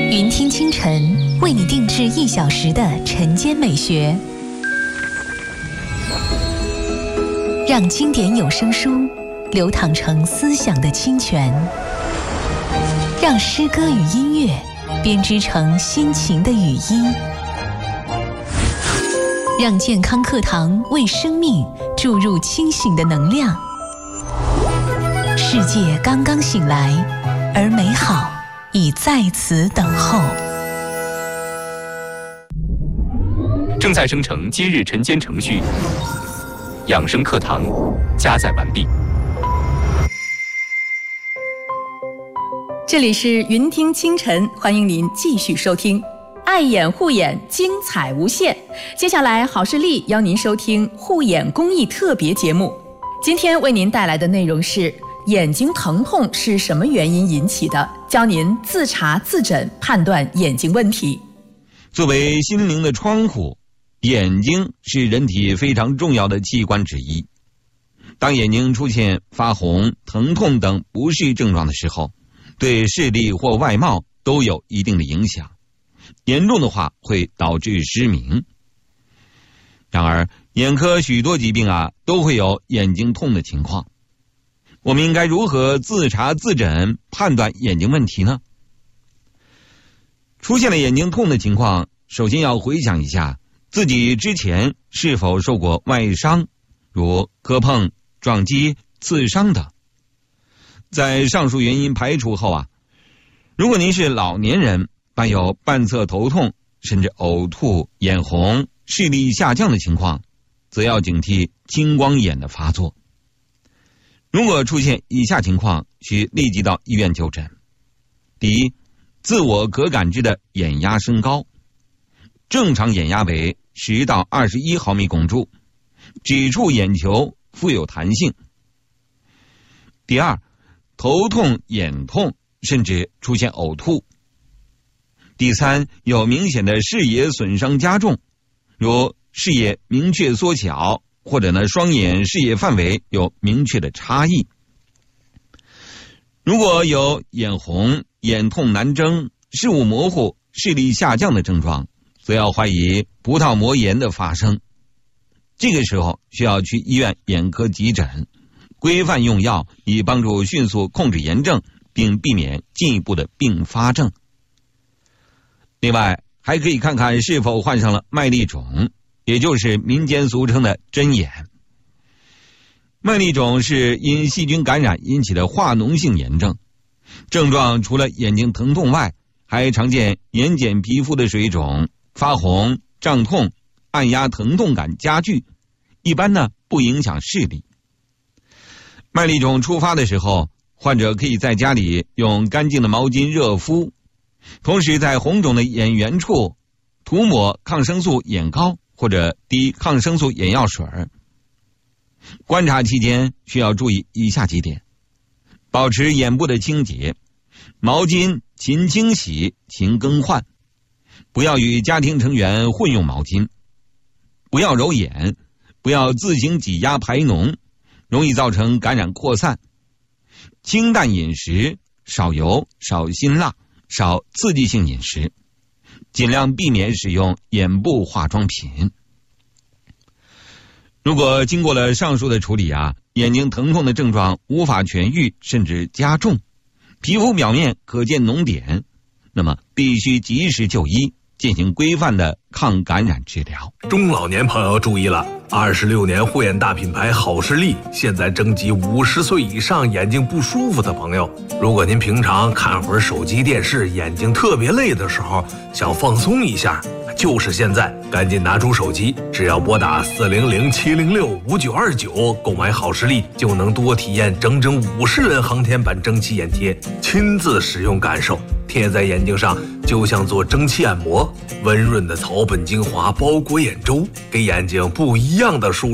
云听清晨为你定制1小时的晨间美学，让经典有声书流淌成思想的清泉，让诗歌与音乐编织成心情的羽衣，让健康课堂为生命注入清醒的能量。世界刚刚醒来，而美好已在此等候。 正在生成今日晨间程序，养生课堂加载完毕。 这里是云听清晨，欢迎您继续收听。爱眼护眼，精彩无限。接下来，好视力邀您收听护眼公益特别节目。今天为您带来的内容是：眼睛疼痛是什么原因引起的？教您自查自诊，判断眼睛问题。 作为心灵的窗户，眼睛是人体非常重要的器官之一。当眼睛出现发红、疼痛等不适症状的时候，对视力或外貌都有一定的影响，严重的话会导致失明。然而，眼科许多疾病都会有眼睛痛的情况。我们应该如何自查自诊，判断眼睛问题呢？出现了眼睛痛的情况，首先要回想一下自己之前是否受过外伤，如磕碰、撞击、刺伤等。在上述原因排除后如果您是老年人，伴有半侧头痛，甚至呕吐、眼红、视力下降的情况，则要警惕青光眼的发作。如果出现以下情况，需立即到医院就诊。第一，自我可感知的眼压升高，正常眼压为10到21毫米汞柱，指处眼球富有弹性。第二，头痛、眼痛，甚至出现呕吐。第三，有明显的视野损伤加重，如视野明确缩小，或者双眼视野范围有明确的差异。如果有眼红、眼痛难睁、视物模糊、视力下降的症状，则要怀疑葡萄膜炎的发生。这个时候需要去医院眼科急诊，规范用药，以帮助迅速控制炎症，并避免进一步的并发症。另外，还可以看看是否患上了麦粒肿，也就是民间俗称的针眼。麦粒肿是因细菌感染引起的化脓性炎症，症状除了眼睛疼痛外，还常见眼睑皮肤的水肿、发红、胀痛、按压疼痛感加剧，一般不影响视力。麦粒肿出发的时候，患者可以在家里用干净的毛巾热敷，同时在红肿的眼缘处涂抹抗生素眼膏或者滴抗生素眼药水。观察期间需要注意以下几点：保持眼部的清洁，毛巾勤清洗、勤更换，不要与家庭成员混用毛巾，不要揉眼，不要自行挤压排脓，容易造成感染扩散。清淡饮食，少油、少辛辣、少刺激性饮食，尽量避免使用眼部化妆品。如果经过了上述的处理眼睛疼痛的症状无法痊愈，甚至加重，皮肤表面可见脓点，那么必须及时就医，进行规范的抗感染治疗。 中老年朋友注意了，26年护眼大品牌好视力现在征集50岁以上眼睛不舒服的朋友。如果您平常看会儿手机电视，眼睛特别累的时候，想放松一下，就是现在，赶紧拿出手机，只要拨打400-706-5929购买好视力，就能多体验整整50人航天版蒸汽眼贴，亲自使用感受，贴在眼睛上就像做蒸汽按摩，温润的草本精华包裹眼周，给眼睛不一样的舒